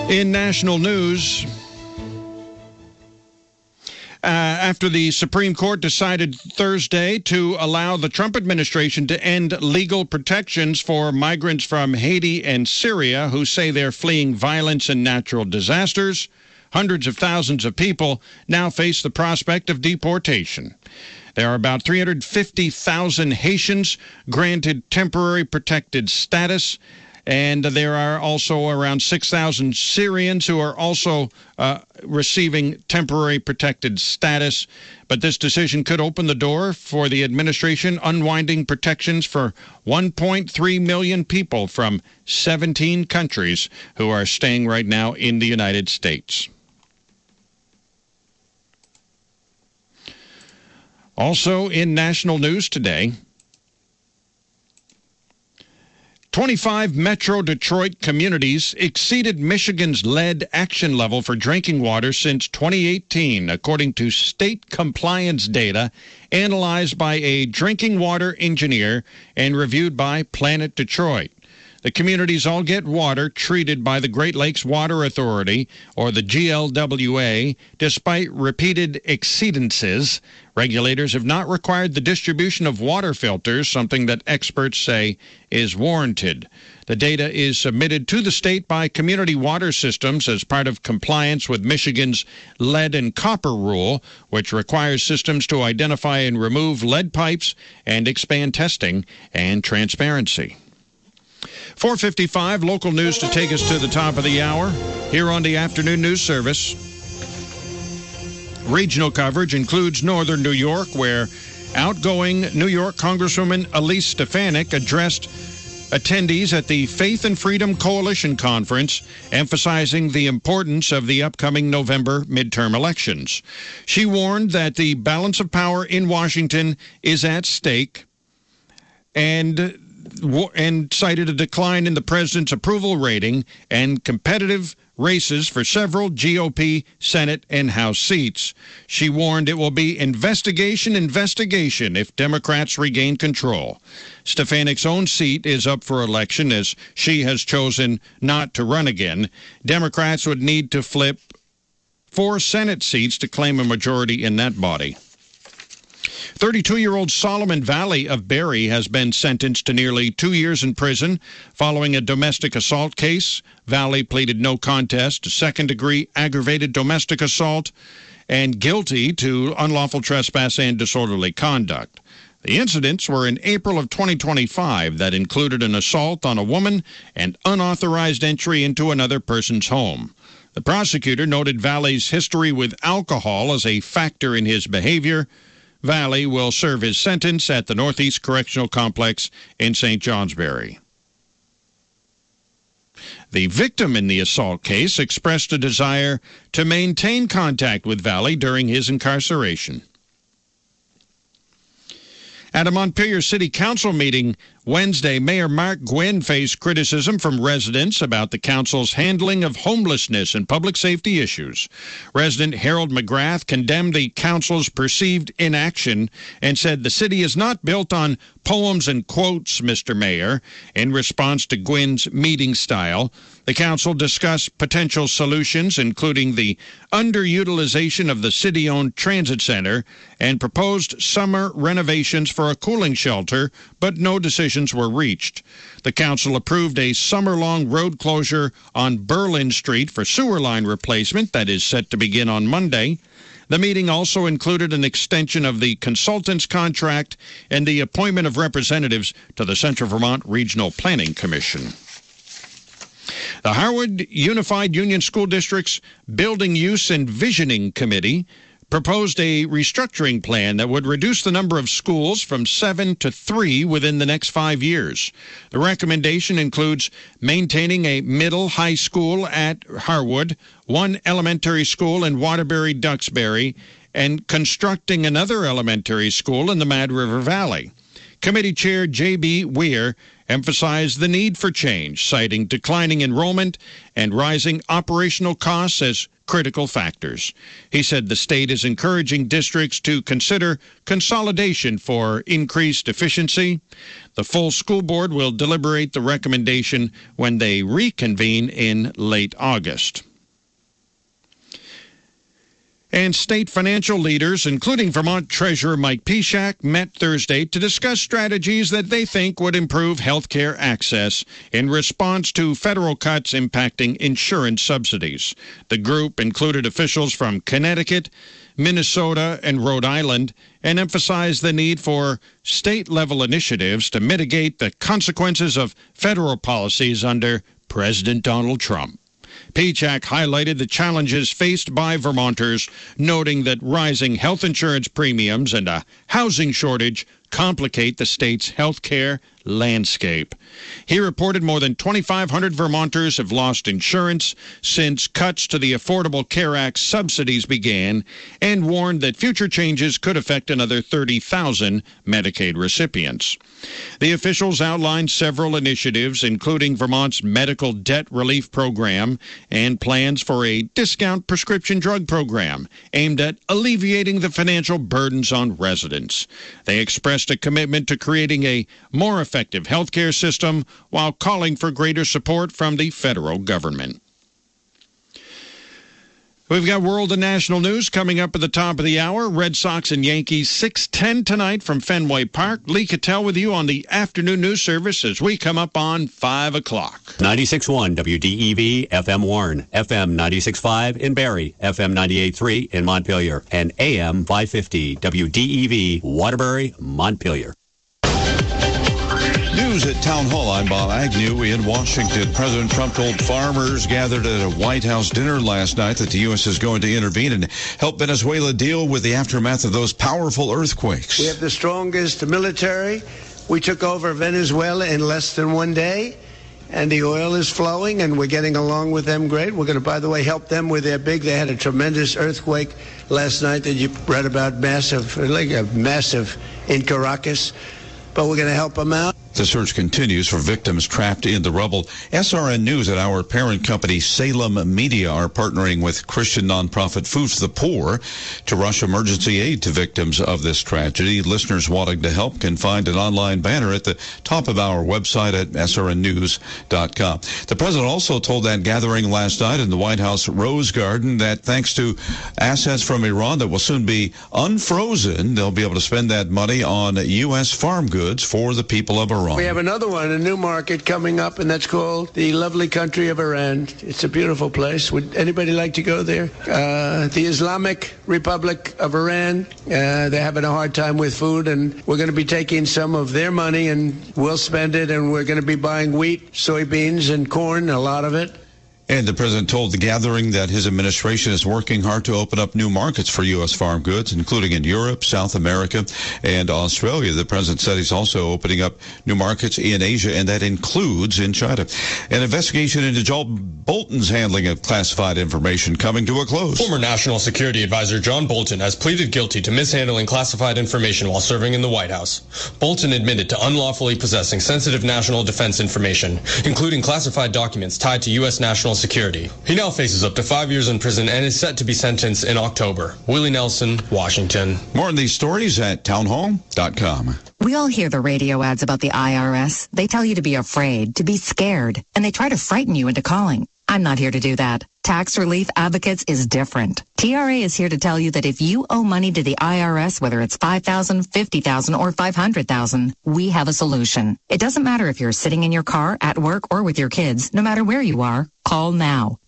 In national news, after the Supreme Court decided Thursday to allow the Trump administration to end legal protections for migrants from Haiti and Syria who say they're fleeing violence and natural disasters, hundreds of thousands of people now face the prospect of deportation. There are about 350,000 Haitians granted temporary protected status, and there are also around 6,000 Syrians who are also receiving temporary protected status. But this decision could open the door for the administration unwinding protections for 1.3 million people from 17 countries who are staying right now in the United States. Also in national news today, 25 Metro Detroit communities exceeded Michigan's lead action level for drinking water since 2018, according to state compliance data analyzed by a drinking water engineer and reviewed by Planet Detroit. The communities all get water treated by the Great Lakes Water Authority, or the GLWA, despite repeated exceedances. Regulators have not required the distribution of water filters, something that experts say is warranted. The data is submitted to the state by Community Water Systems as part of compliance with Michigan's lead and copper rule, which requires systems to identify and remove lead pipes and expand testing and transparency. 4:55, local news to take us to the top of the hour here on the Afternoon News Service. Regional coverage includes northern New York, where outgoing New York Congresswoman Elise Stefanik addressed attendees at the Faith and Freedom Coalition Conference, emphasizing the importance of the upcoming November midterm elections. She warned that the balance of power in Washington is at stake and cited a decline in the president's approval rating and competitive races for several GOP Senate and House seats. She warned it will be investigation if Democrats regain control. Stefanik's own seat is up for election as she has chosen not to run again. Democrats would need to flip 4 Senate seats to claim a majority in that body. 32-year-old Solomon Valley of Barrie has been sentenced to nearly 2 years in prison following a domestic assault case. Valley pleaded no contest to second-degree aggravated domestic assault and guilty to unlawful trespass and disorderly conduct. The incidents were in April of 2025 that included an assault on a woman and unauthorized entry into another person's home. The prosecutor noted Valley's history with alcohol as a factor in his behavior. Valley will serve his sentence at the Northeast Correctional Complex in St. Johnsbury. The victim in the assault case expressed a desire to maintain contact with Valley during his incarceration. At a Montpelier City Council meeting Wednesday, Mayor Mark Gwynn faced criticism from residents about the council's handling of homelessness and public safety issues. Resident Harold McGrath condemned the council's perceived inaction and said the city is not built on poems and quotes, Mr. Mayor. In response to Gwynn's meeting style, the council discussed potential solutions, including the underutilization of the city-owned transit center and proposed summer renovations for a cooling shelter, but no decisions were reached. The council approved a summer-long road closure on Berlin Street for sewer line replacement that is set to begin on Monday. The meeting also included an extension of the consultant's contract and the appointment of representatives to the Central Vermont Regional Planning Commission. The Harwood Unified Union School District's Building Use and Visioning Committee proposed a restructuring plan that would reduce the number of schools from 7 to 3 within the next 5 years. The recommendation includes maintaining a middle high school at Harwood, 1 elementary school in Waterbury-Duxbury, and constructing another elementary school in the Mad River Valley. Committee Chair J.B. Weir emphasized the need for change, citing declining enrollment and rising operational costs as critical factors. He said the state is encouraging districts to consider consolidation for increased efficiency. The full school board will deliberate the recommendation when they reconvene in late August. And state financial leaders, including Vermont Treasurer Mike Piszak, met Thursday to discuss strategies that they think would improve health care access in response to federal cuts impacting insurance subsidies. The group included officials from Connecticut, Minnesota, and Rhode Island, and emphasized the need for state-level initiatives to mitigate the consequences of federal policies under President Donald Trump. Piszak highlighted the challenges faced by Vermonters, noting that rising health insurance premiums and a housing shortage complicate the state's health care landscape. He reported more than 2,500 Vermonters have lost insurance since cuts to the Affordable Care Act subsidies began, and warned that future changes could affect another 30,000 Medicaid recipients. The officials outlined several initiatives, including Vermont's medical debt relief program and plans for a discount prescription drug program aimed at alleviating the financial burdens on residents. They expressed a commitment to creating a more effective health care system while calling for greater support from the federal government. We've got world and national news coming up at the top of the hour. Red Sox and Yankees 6:10 tonight from Fenway Park. Lee Cattell with you on the afternoon news service as we come up on 5 o'clock. 96.1 WDEV FM Warren, FM 96.5 in Barrie, FM 98.3 in Montpelier, and AM 550 WDEV Waterbury, Montpelier. News at Town Hall. I'm Bob Agnew in Washington. President Trump told farmers gathered at a White House dinner last night that the U.S. is going to intervene and help Venezuela deal with the aftermath of those powerful earthquakes. We have the strongest military. We took over Venezuela in less than one day, and the oil is flowing, and we're getting along with them great. We're going to, by the way, help them with their they had a tremendous earthquake last night that you read about, massive in Caracas, but we're going to help them out. The search continues for victims trapped in the rubble. SRN News and our parent company Salem Media are partnering with Christian nonprofit Food for the Poor to rush emergency aid to victims of this tragedy. Listeners wanting to help can find an online banner at the top of our website at srnnews.com. The president also told that gathering last night in the White House Rose Garden that thanks to assets from Iran that will soon be unfrozen, they'll be able to spend that money on U.S. farm goods for the people of Iran. We have another one, a new market coming up, and that's called the lovely country of Iran. It's a beautiful place. Would anybody like to go there? The Islamic Republic of Iran, they're having a hard time with food, and we're going to be taking some of their money, and we'll spend it, and we're going to be buying wheat, soybeans, and corn, a lot of it. And the president told the gathering that his administration is working hard to open up new markets for U.S. farm goods, including in Europe, South America, and Australia. The president said he's also opening up new markets in Asia, and that includes in China. An investigation into John Bolton's handling of classified information coming to a close. Former National Security Advisor John Bolton has pleaded guilty to mishandling classified information while serving in the White House. Bolton admitted to unlawfully possessing sensitive national defense information, including classified documents tied to U.S. national security. He now faces up to 5 years in prison and is set to be sentenced in October. Willie Nelson, Washington. More on these stories at townhall.com. We all hear the radio ads about the IRS. They tell you to be afraid, to be scared, and they try to frighten you into calling. I'm not here to do that. Tax Relief Advocates is different. TRA is here to tell you that if you owe money to the IRS, whether it's $5,000, $50,000, or $500,000, we have a solution. It doesn't matter if you're sitting in your car, at work, or with your kids. No matter where you are, call now.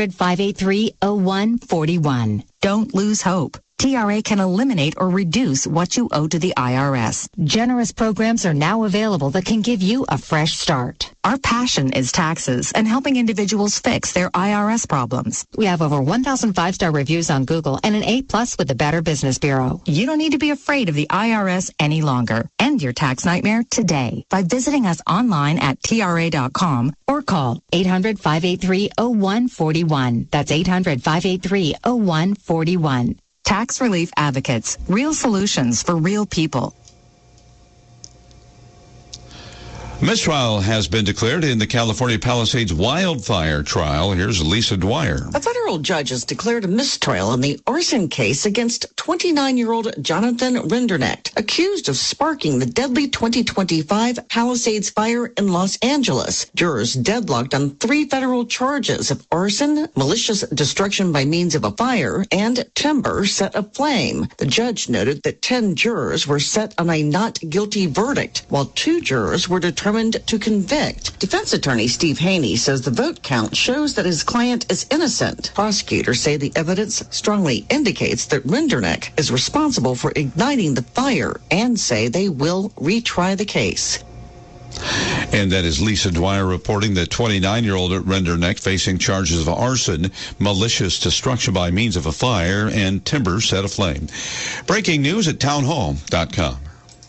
800-583-0141. Don't lose hope. TRA can eliminate or reduce what you owe to the IRS. Generous programs are now available that can give you a fresh start. Our passion is taxes and helping individuals fix their IRS problems. We have over 1,000 5-star reviews on Google and an A+ with the Better Business Bureau. You don't need to be afraid of the IRS any longer. End your tax nightmare today by visiting us online at TRA.com or call 800-583-0141. That's 800-583-0141. Tax Relief Advocates, real solutions for real people. Mistrial has been declared in the California Palisades wildfire trial. Here's Lisa Dwyer. A federal judge has declared a mistrial in the arson case against 29-year-old Jonathan Rinderknecht, accused of sparking the deadly 2025 Palisades fire in Los Angeles. Jurors deadlocked on 3 federal charges of arson, malicious destruction by means of a fire, and timber set aflame. The judge noted that 10 jurors were set on a not guilty verdict, while 2 jurors were determined to convict. Defense attorney Steve Haney says the vote count shows that his client is innocent. Prosecutors say the evidence strongly indicates that Rinderknecht is responsible for igniting the fire and say they will retry the case. And that is Lisa Dwyer reporting that 29-year-old Rinderknecht facing charges of arson, malicious destruction by means of a fire, and timber set aflame. Breaking news at townhall.com.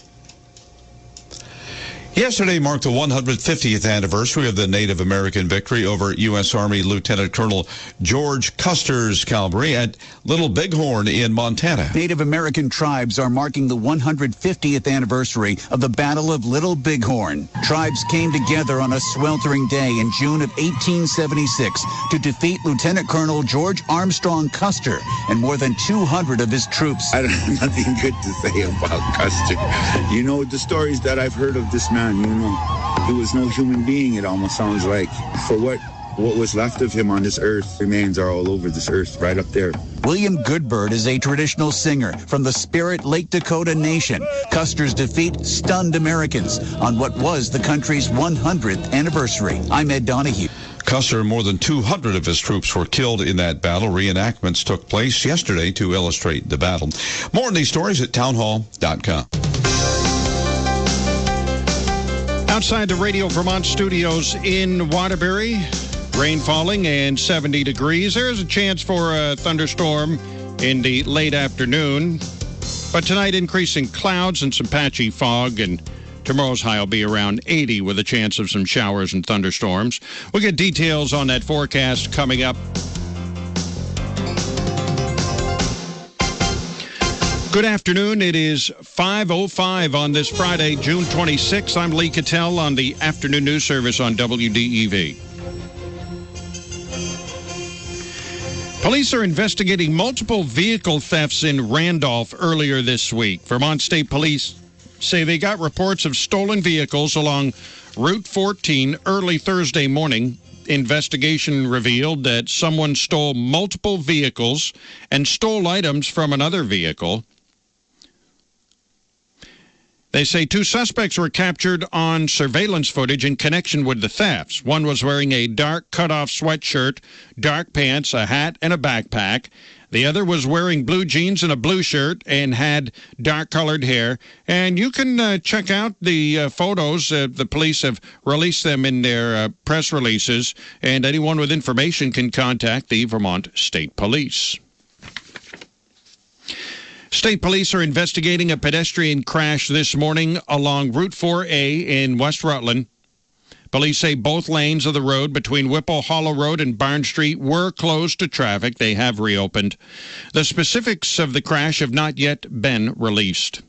Yesterday marked the 150th anniversary of the Native American victory over U.S. Army Lieutenant Colonel George Custer's cavalry at Little Bighorn in Montana. Native American tribes are marking the 150th anniversary of the Battle of Little Bighorn. Tribes came together on a sweltering day in June of 1876 to defeat Lieutenant Colonel George Armstrong Custer and more than 200 of his troops. I don't have nothing good to say about Custer. You know, the stories that I've heard of this man, you know, he was no human being, it almost sounds like. For what was left of him on this earth, remains are all over this earth, right up there. William Goodbird is a traditional singer from the Spirit Lake Dakota Nation. Custer's defeat stunned Americans on what was the country's 100th anniversary. I'm Ed Donahue. Custer, more than 200 of his troops were killed in that battle. Reenactments took place yesterday to illustrate the battle. More on these stories at townhall.com. Outside the Radio Vermont studios in Waterbury, rain falling and 70 degrees. There's a chance for a thunderstorm in the late afternoon. But tonight, increasing clouds and some patchy fog, and tomorrow's high will be around 80 with a chance of some showers and thunderstorms. We'll get details on that forecast coming up. Good afternoon. It is 5:05 on this Friday, June 26th. I'm Lee Cattell on the afternoon news service on WDEV. Police are investigating multiple vehicle thefts in Randolph earlier this week. Vermont State Police say they got reports of stolen vehicles along Route 14 early Thursday morning. Investigation revealed that someone stole multiple vehicles and stole items from another vehicle. They say 2 suspects were captured on surveillance footage in connection with the thefts. One was wearing a dark cutoff sweatshirt, dark pants, a hat, and a backpack. The other was wearing blue jeans and a blue shirt and had dark-colored hair. And you can check out the photos. The police have released them in their press releases, and anyone with information can contact the Vermont State Police. State police are investigating a pedestrian crash this morning along Route 4A in West Rutland. Police say both lanes of the road between Whipple Hollow Road and Barn Street were closed to traffic. They have reopened. The specifics of the crash have not yet been released.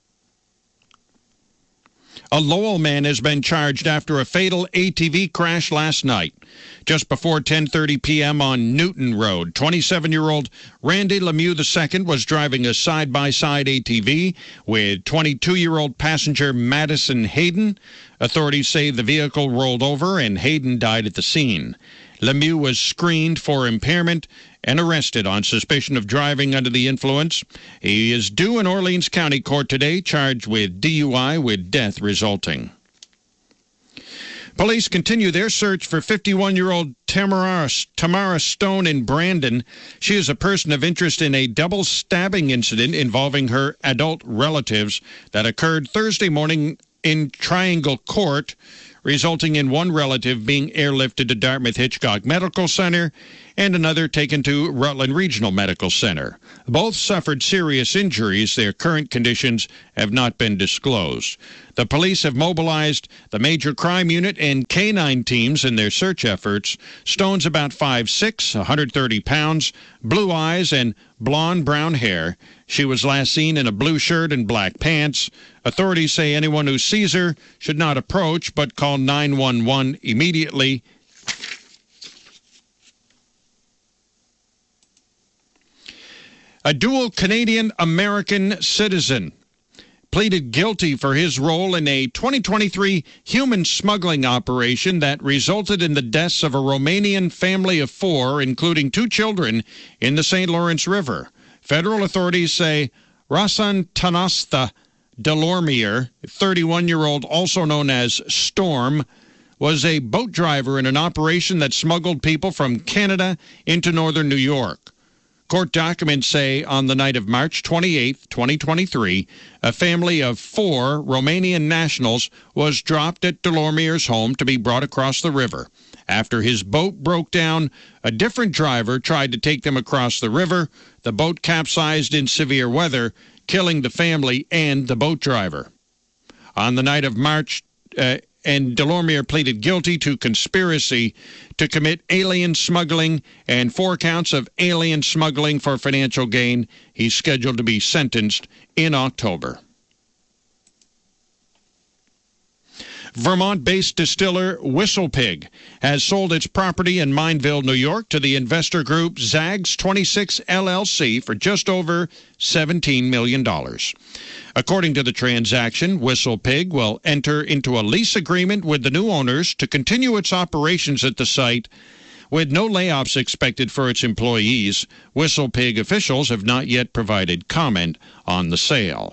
A Lowell man has been charged after a fatal ATV crash last night. Just before 10:30 p.m. on Newton Road, 27-year-old Randy Lemieux II was driving a side-by-side ATV with 22-year-old passenger Madison Hayden. Authorities say the vehicle rolled over and Hayden died at the scene. Lemieux was screened for impairment and arrested on suspicion of driving under the influence. He is due in Orleans County Court today, charged with DUI with death resulting. Police continue their search for 51-year-old Tamara Stone in Brandon. She is a person of interest in a double stabbing incident involving her adult relatives that occurred Thursday morning in Triangle Court, resulting in one relative being airlifted to Dartmouth-Hitchcock Medical Center and another taken to Rutland Regional Medical Center. Both suffered serious injuries. Their current conditions have not been disclosed. The police have mobilized the Major Crime Unit and canine teams in their search efforts. Stone's about 5'6", 130 pounds, blue eyes, and blonde-brown hair. She was last seen in a blue shirt and black pants. Authorities say anyone who sees her should not approach, but call 911 immediately. A dual Canadian-American citizen pleaded guilty for his role in a 2023 human smuggling operation that resulted in the deaths of a Romanian family of 4, including 2 children, in the St. Lawrence River. Federal authorities say Rasan Tanasta Delormier, 31-year-old, also known as Storm, was a boat driver in an operation that smuggled people from Canada into northern New York. Court documents say on the night of March 28, 2023, a family of 4 Romanian nationals was dropped at Delormier's home to be brought across the river. After his boat broke down, a different driver tried to take them across the river. The boat capsized in severe weather, killing the family and the boat driver. On the night of March, and Delormier pleaded guilty to conspiracy to commit alien smuggling and 4 counts of alien smuggling for financial gain. He's scheduled to be sentenced in October. Vermont-based distiller WhistlePig has sold its property in Mineville, New York to the investor group Zags 26 LLC for just over $17 million. According to the transaction, WhistlePig will enter into a lease agreement with the new owners to continue its operations at the site, with no layoffs expected for its employees. WhistlePig officials have not yet provided comment on the sale.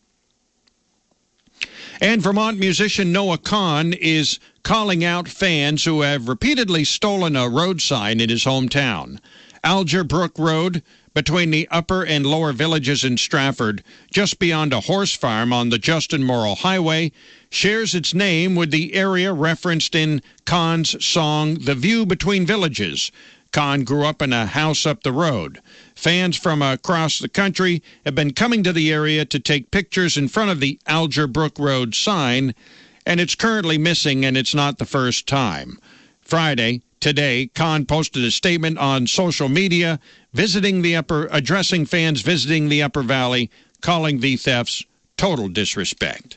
And Vermont musician Noah Kahan is calling out fans who have repeatedly stolen a road sign in his hometown. Alger Brook Road, between the upper and lower villages in Stratford, just beyond a horse farm on the Justin Morrill Highway, shares its name with the area referenced in Kahan's song The View Between Villages. Kahan grew up in a house up the road. Fans from across the country have been coming to the area to take pictures in front of the Alger Brook Road sign, and it's currently missing, and it's not the first time. Friday, today, Kahan posted a statement on social media addressing fans visiting the Upper Valley, calling the thefts total disrespect.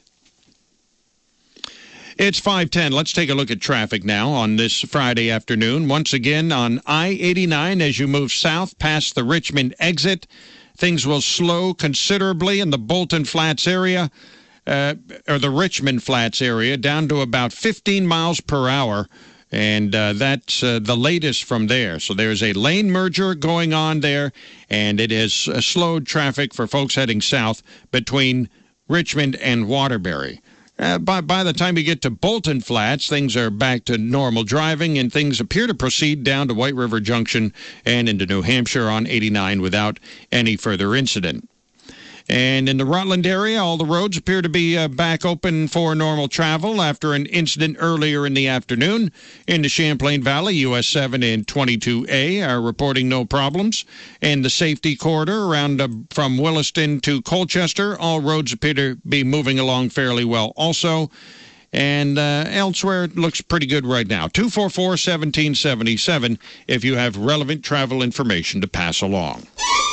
It's 5:10. Let's take a look at traffic now on this Friday afternoon. Once again, on I-89, as you move south past the Richmond exit, things will slow considerably in the Bolton Flats area, or the Richmond Flats area, down to about 15 miles per hour. And that's the latest from there. So there's a lane merger going on there, and it has slowed traffic for folks heading south between Richmond and Waterbury. By the time you get to Bolton Flats, things are back to normal driving, and things appear to proceed down to White River Junction and into New Hampshire on 89 without any further incident. And in the Rutland area, all the roads appear to be back open for normal travel after an incident earlier in the afternoon. In the Champlain Valley, US 7 and 22A are reporting no problems. And the safety corridor around from Williston to Colchester, all roads appear to be moving along fairly well also. And elsewhere, it looks pretty good right now. 244-1777 if you have relevant travel information to pass along.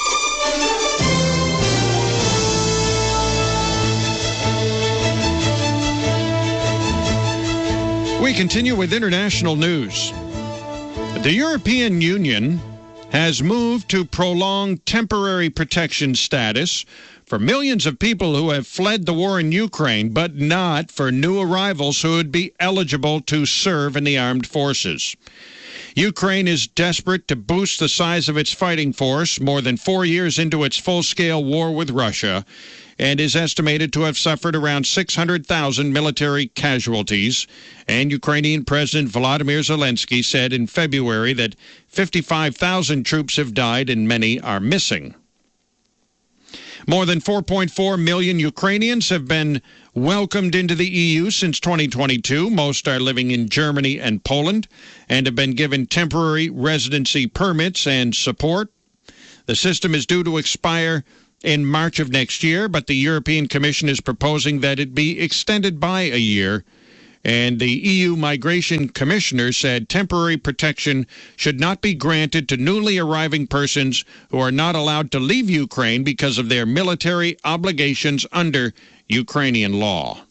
We continue with international news. The European Union has moved to prolong temporary protection status for millions of people who have fled the war in Ukraine, but not for new arrivals who would be eligible to serve in the armed forces. Ukraine is desperate to boost the size of its fighting force more than 4 years into its full-scale war with Russia, and is estimated to have suffered around 600,000 military casualties. And Ukrainian President Volodymyr Zelensky said in February that 55,000 troops have died and many are missing. More than 4.4 million Ukrainians have been welcomed into the EU since 2022. Most are living in Germany and Poland and have been given temporary residency permits and support. The system is due to expire in March of next year, but the European Commission is proposing that it be extended by a year. And the EU Migration Commissioner said temporary protection should not be granted to newly arriving persons who are not allowed to leave Ukraine because of their military obligations under Ukrainian law.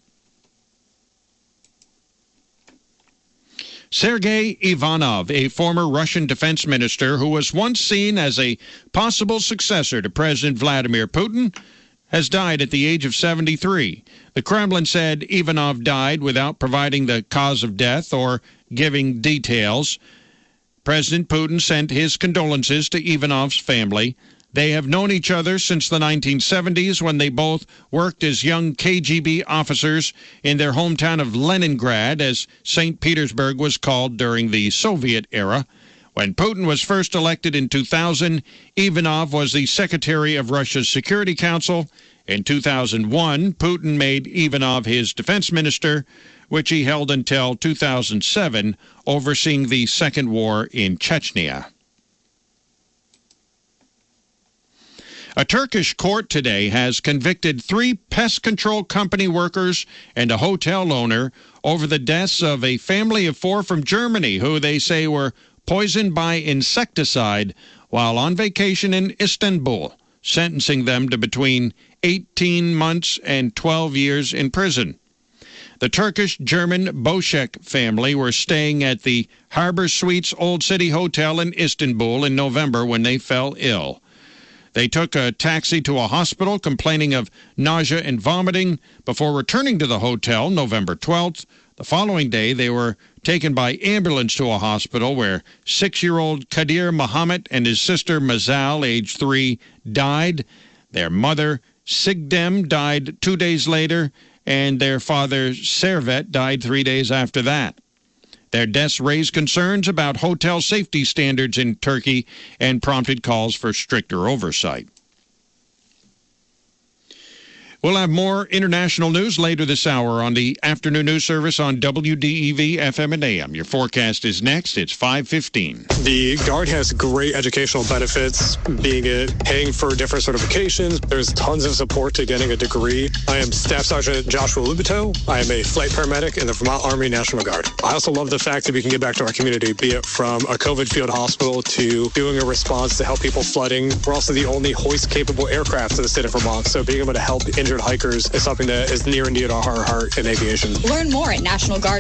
Sergei Ivanov, a former Russian defense minister who was once seen as a possible successor to President Vladimir Putin, has died at the age of 73. The Kremlin said Ivanov died without providing the cause of death or giving details. President Putin sent his condolences to Ivanov's family. They have known each other since the 1970s when they both worked as young KGB officers in their hometown of Leningrad, as St. Petersburg was called during the Soviet era. When Putin was first elected in 2000, Ivanov was the secretary of Russia's Security Council. In 2001, Putin made Ivanov his defense minister, which he held until 2007, overseeing the second war in Chechnya. A Turkish court today has convicted 3 pest control company workers and a hotel owner over the deaths of a family of 4 from Germany who they say were poisoned by insecticide while on vacation in Istanbul, sentencing them to between 18 months and 12 years in prison. The Turkish-German Boschek family were staying at the Harbor Suites Old City Hotel in Istanbul in November when they fell ill. They took a taxi to a hospital complaining of nausea and vomiting before returning to the hotel November 12th. The following day, they were taken by ambulance to a hospital where 6-year-old Kadir Mohammed and his sister Mazal, age 3, died. Their mother, Sigdem, died 2 days later, and their father, Servet, died 3 days after that. Their deaths raised concerns about hotel safety standards in Turkey and prompted calls for stricter oversight. We'll have more international news later this hour on the afternoon news service on WDEV FM and AM. Your forecast is next. It's 5:15. The Guard has great educational benefits, being it paying for different certifications. There's tons of support to getting a degree. I am Staff Sergeant Joshua Lubito. I am a flight paramedic in the Vermont Army National Guard. I also love the fact that we can give back to our community, be it from a COVID field hospital to doing a response to help people flooding. We're also the only hoist-capable aircraft in the state of Vermont, so being able to help injured hikers is something that is near and dear to our heart in aviation. Learn more at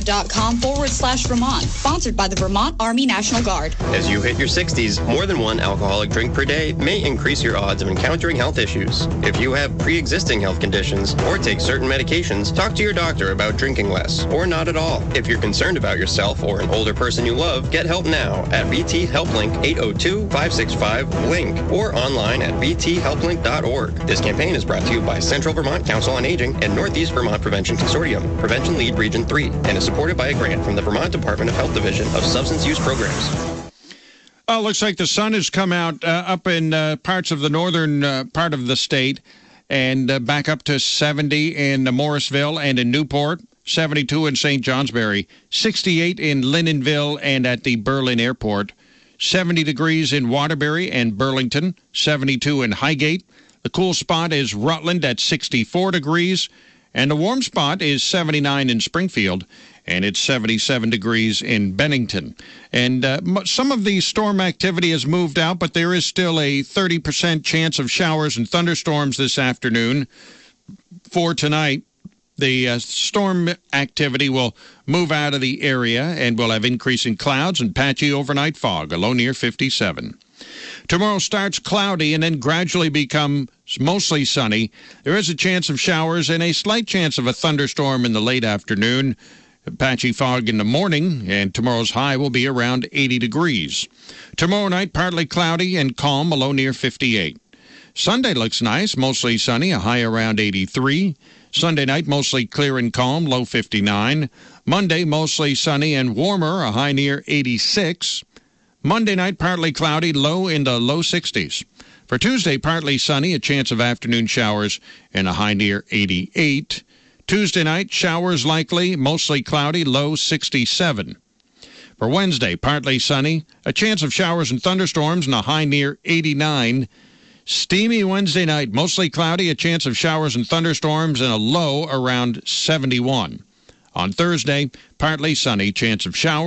nationalguard.com/Vermont. Sponsored by the Vermont Army National Guard. As you hit your 60s, more than one alcoholic drink per day may increase your odds of encountering health issues. If you have pre-existing health conditions or take certain medications, talk to your doctor about drinking less or not at all. If you're concerned about yourself or an older person you love, get help now at VT HelpLink 802-565-LINK or online at vthelplink.org. This campaign is brought to you by Central Vermont Council on Aging and Northeast Vermont Prevention Consortium, Prevention Lead Region 3, and is supported by a grant from the Vermont Department of Health Division of Substance Use Programs. Well, it looks like the sun has come out up in parts of the northern part of the state and back up to 70 in Morrisville and in Newport, 72 in St. Johnsbury, 68 in Lindenville and at the Berlin Airport, 70 degrees in Waterbury and Burlington, 72 in Highgate. The cool spot is Rutland at 64 degrees, and the warm spot is 79 in Springfield, and it's 77 degrees in Bennington. And some of the storm activity has moved out, but there is still a 30% chance of showers and thunderstorms this afternoon. For tonight, the storm activity will move out of the area, and we'll have increasing clouds and patchy overnight fog, a low near 57. Tomorrow starts cloudy and then gradually becomes mostly sunny. There is a chance of showers and a slight chance of a thunderstorm in the late afternoon. Patchy fog in the morning, and tomorrow's high will be around 80 degrees. Tomorrow night, partly cloudy and calm, a low near 58. Sunday looks nice, mostly sunny, a high around 83. Sunday night, mostly clear and calm, low 59. Monday, mostly sunny and warmer, a high near 86. Monday night, partly cloudy, low in the low 60s. For Tuesday, partly sunny, a chance of afternoon showers, and a high near 88. Tuesday night, showers likely, mostly cloudy, low 67. For Wednesday, partly sunny, a chance of showers and thunderstorms, and a high near 89. Steamy Wednesday night, mostly cloudy, a chance of showers and thunderstorms, and a low around 71. On Thursday, partly sunny, chance of showers.